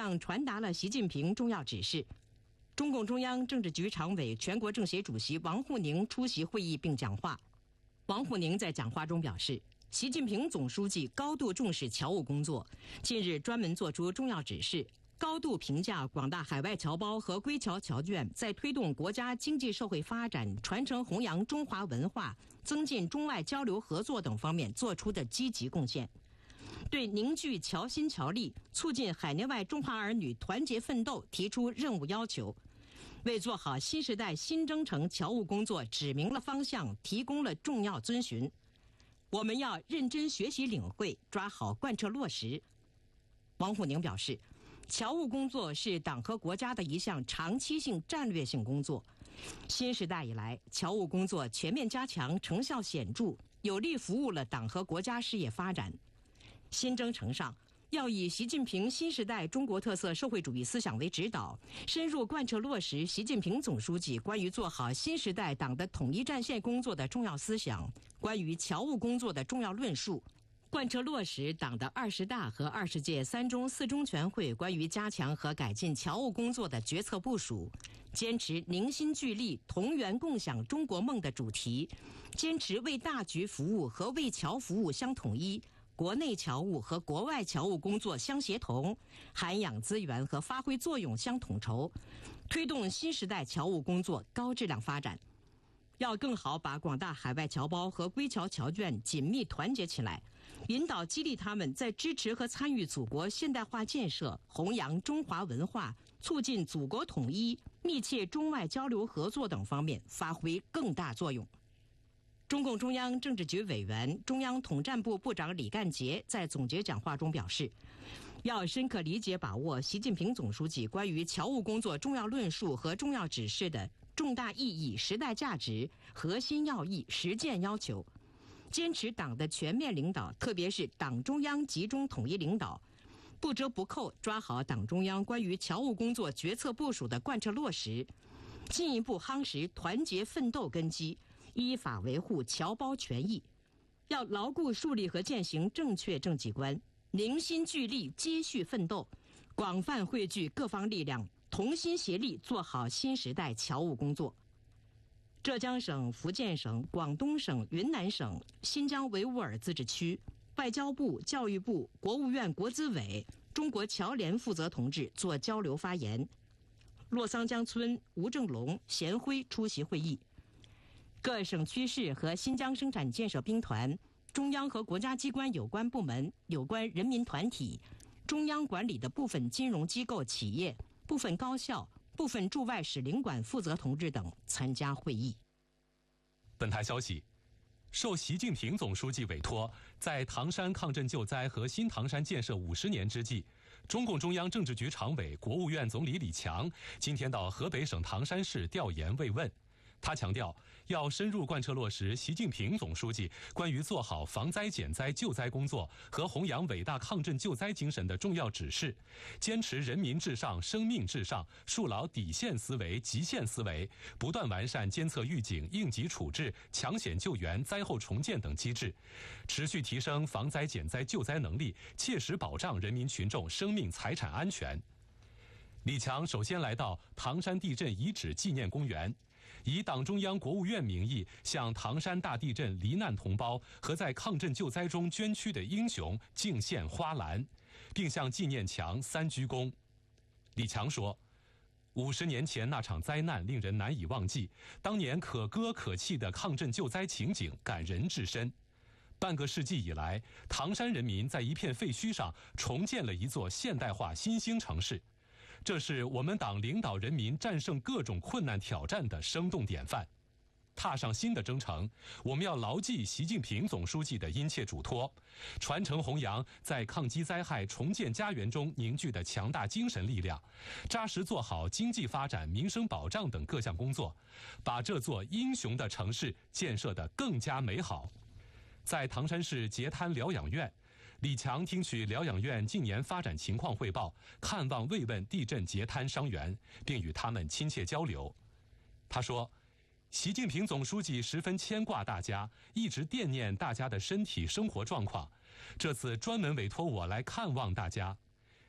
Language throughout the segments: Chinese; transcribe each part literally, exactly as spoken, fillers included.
向传达了习近平重要指示。中共中央政治局常委、全国政协主席王沪宁出席会议并讲话。王沪宁在讲话中表示，习近平总书记高度重视侨务工作，近日专门作出重要指示，高度评价广大海外侨胞和归侨侨眷在推动国家经济社会发展、传承弘扬中华文化、增进中外交流合作等方面做出的积极贡献，对凝聚侨心侨力、促进海内外中华儿女团结奋斗提出任务要求，为做好新时代新征程侨务工作指明了方向，提供了重要遵循。我们要认真学习领会，抓好贯彻落实。王沪宁表示，侨务工作是党和国家的一项长期性战略性工作。新时代以来，侨务工作全面加强，成效显著，有力服务了党和国家事业发展。新征程上，要以习近平新时代中国特色社会主义思想为指导，深入贯彻落实习近平总书记关于做好新时代党的统一战线工作的重要思想，关于侨务工作的重要论述，贯彻落实党的二十大和二十届三中四中全会关于加强和改进侨务工作的决策部署，坚持凝心聚力、同源共享中国梦的主题，坚持为大局服务和为侨服务相统一，国内侨务和国外侨务工作相协同，涵养资源和发挥作用相统筹，推动新时代侨务工作高质量发展。要更好把广大海外侨胞和归侨侨眷紧密团结起来，引导激励他们在支持和参与祖国现代化建设、弘扬中华文化、促进祖国统一、密切中外交流合作等方面发挥更大作用。中共中央政治局委员、中央统战部部长李干杰在总结讲话中表示，要深刻理解把握习近平总书记关于侨务工作重要论述和重要指示的重大意义、时代价值、核心要义、实践要求，坚持党的全面领导，特别是党中央集中统一领导，不折不扣抓好党中央关于侨务工作决策部署的贯彻落实，进一步夯实团结奋斗根基，依法维护侨胞权益。要牢固树立和践行正确政绩观，凝心聚力，接续奋斗，广泛汇聚各方力量，同心协力做好新时代侨务工作。浙江省、福建省、广东省、云南省、新疆维吾尔自治区、外交部、教育部、国务院国资委、中国侨联负责同志做交流发言。洛桑江村吴正龙、贤辉出席会议。各省区市和新疆生产建设兵团、中央和国家机关有关部门、有关人民团体、中央管理的部分金融机构企业、部分高校、部分驻外使领馆负责同志等参加会议。 本台消息，受习近平总书记委托，在唐山抗震救灾和新唐山建设五十年之际，中共中央政治局常委、国务院总理李强今天到河北省唐山市调研慰问。他强调，要深入贯彻落实习近平总书记关于做好防灾减灾救灾工作和弘扬伟大抗震救灾精神的重要指示，坚持人民至上、生命至上，树牢底线思维、极限思维，不断完善监测预警、应急处置、抢险救援、灾后重建等机制，持续提升防灾减灾救灾能力，切实保障人民群众生命财产安全。李强首先来到唐山地震遗址纪念公园，以党中央、国务院名义向唐山大地震罹难同胞和在抗震救灾中捐躯的英雄敬献花篮，并向纪念墙三鞠躬。李强说，五十年前那场灾难令人难以忘记，当年可歌可泣的抗震救灾情景感人至深。半个世纪以来，唐山人民在一片废墟上重建了一座现代化新兴城市，这是我们党领导人民战胜各种困难挑战的生动典范。踏上新的征程，我们要牢记习近平总书记的殷切嘱托，传承弘扬在抗击灾害、重建家园中凝聚的强大精神力量，扎实做好经济发展、民生保障等各项工作，把这座英雄的城市建设得更加美好。在唐山市截滩疗养院，李强听取疗养院近年发展情况汇报，看望慰问地震截滩伤员，并与他们亲切交流。他说，习近平总书记十分牵挂大家，一直惦念大家的身体生活状况，这次专门委托我来看望大家。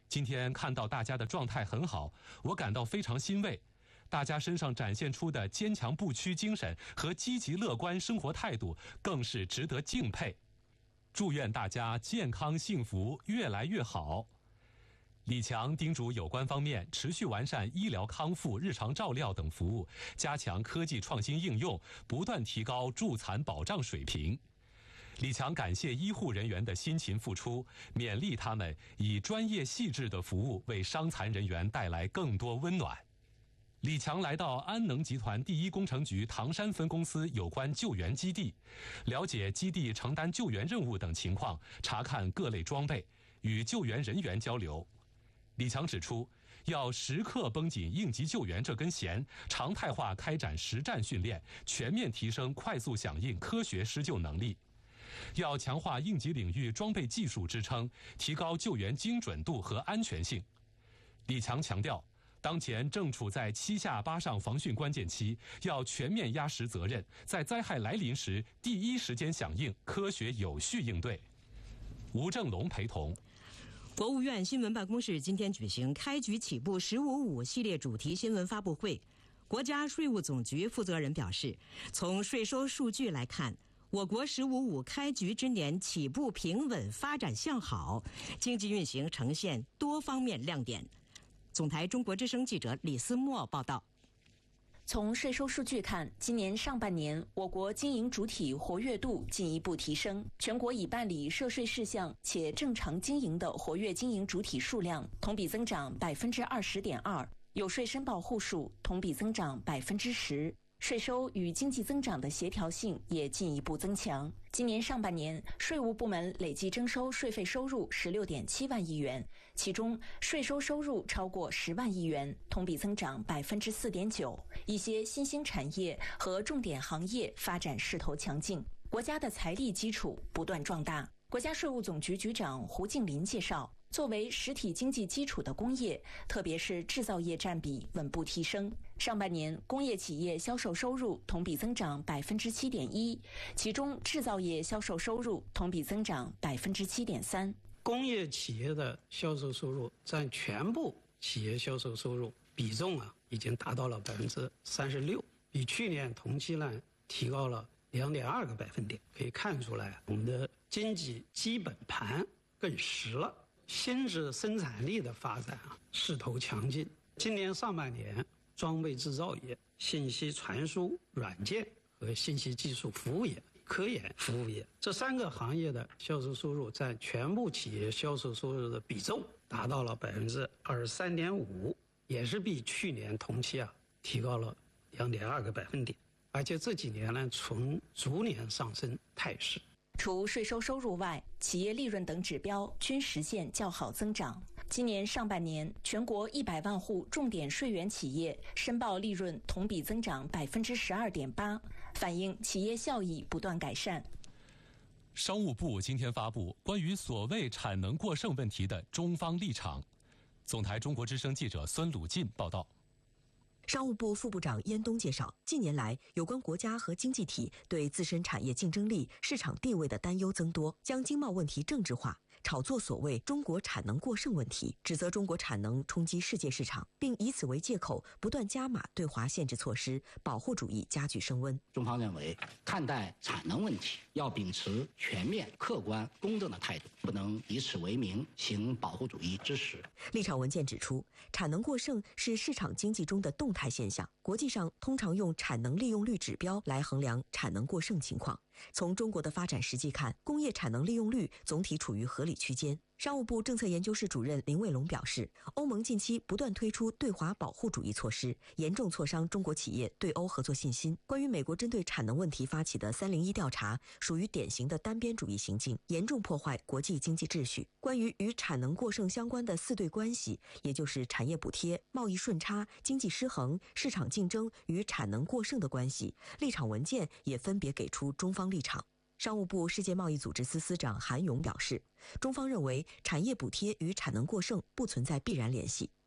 今天看到大家的状态很好，我感到非常欣慰。大家身上展现出的坚强不屈精神和积极乐观生活态度，更是值得敬佩。祝愿大家健康幸福，越来越好。李强叮嘱有关方面持续完善医疗康复、日常照料等服务，加强科技创新应用，不断提高助残保障水平。李强感谢医护人员的辛勤付出，勉励他们以专业细致的服务为伤残人员带来更多温暖。李强来到安能集团第一工程局唐山分公司有关救援基地，了解基地承担救援任务等情况，查看各类装备，与救援人员交流。李强指出，要时刻绷紧应急救援这根弦，常态化开展实战训练，全面提升快速响应科学施救能力。要强化应急领域装备技术支撑，提高救援精准度和安全性。李强强调，当前正处在七下八上防汛关键期，要全面压实责任，在灾害来临时第一时间响应，科学有序应对。吴正龙陪同。 国务院新闻办公室今天举行开局起步“十五五”系列主题新闻发布会。国家税务总局负责人表示，从税收数据来看，我国“十五五”开局之年起步平稳，发展向好，经济运行呈现多方面亮点。总台中国之声记者李思墨报道。 从税收数据看，今年上半年我国经营主体活跃度进一步提升，全国已办理涉税事项且正常经营的活跃经营主体数量同比增长百分之二十点二，有税申报户数同比增长百分之十。税收与经济增长的协调性也进一步增强。今年上半年，税务部门累计征收税费收入十六点七万亿元，其中税收收入超过十万亿元，同比增长百分之四点九。一些新兴产业和重点行业发展势头强劲，国家的财力基础不断壮大。国家税务总局局长胡静林介绍，作为实体经济基础的工业，特别是制造业占比稳步提升。上半年，工业企业销售收入同比增长百分之七点一，其中制造业销售收入同比增长百分之七点三。 工业企业的销售收入占全部企业销售收入比重啊，已经达到了百分之三十六，比去年同期呢提高了两点二个百分点。可以看出来，我们的经济基本盘更实了。新质生产力的发展啊，势头强劲。今年上半年，装备制造业、信息传输软件和信息技术服务业、科研服务业这三个行业的销售收入占全部企业销售收入的比重达到了百分之二十三点五，也是比去年同期啊提高了两点二个百分点，而且这几年呢呈逐年上升态势。 除税收收入外，企业利润等指标均实现较好增长。今年上半年，全国一百万户重点税源企业申报利润同比增长百分之十二点八，反映企业效益不断改善。 商务部今天发布关于所谓产能过剩问题的中方立场。总台中国之声记者孙鲁进报道。 商务部副部长燕东介绍，近年来有关国家和经济体对自身产业竞争力、市场地位的担忧增多，将经贸问题政治化，炒作所谓中国产能过剩问题，指责中国产能冲击世界市场，并以此为借口不断加码对华限制措施，保护主义加剧升温。 中方认为，看待产能问题要秉持全面、客观、公正的态度，不能以此为名行保护主义之实。 立场文件指出，产能过剩是市场经济中的动态现象，国际上通常用产能利用率指标来衡量产能过剩情况。从中国的发展实际看，工业产能利用率总体处于合理区间。商务部政策研究室主任林卫龙表示，欧盟近期不断推出对华保护主义措施，严重挫伤中国企业对欧合作信心。关于美国针对产能问题发起的三零一调查，属于典型的单边主义行径，严重破坏国际经济秩序。关于与产能过剩相关的四对关系，也就是产业补贴、贸易顺差、经济失衡、市场竞争与产能过剩的关系，立场文件也分别给出中方立场。商务部世界贸易组织司司长韩勇表示，中方认为产业补贴与产能过剩不存在必然联系。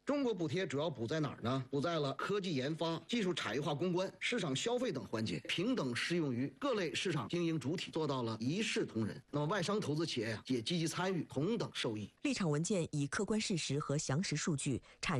中国补贴主要补在哪儿呢？补在了科技研发、技术产业化攻关、市场消费等环节，平等适用于各类市场经营主体，做到了一视同仁。那么外商投资企业呀、啊，也积极参与，同等受益。 立场文件以客观事实和详实数据阐